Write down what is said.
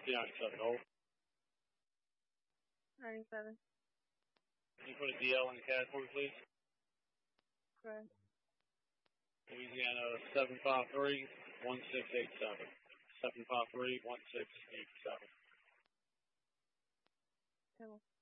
397, hold. 97. Can you put a DL in the CAD for me, please? Correct. Louisiana 753-1687. 753-1687. Cool.